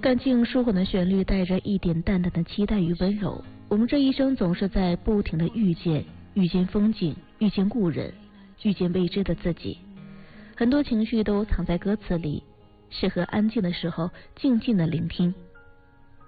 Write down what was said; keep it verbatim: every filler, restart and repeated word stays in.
干净舒缓的旋律带着一点淡淡的期待与温柔。我们这一生总是在不停的遇见，遇见风景，遇见故人，遇见未知的自己。很多情绪都藏在歌词里，适合安静的时候静静的聆听。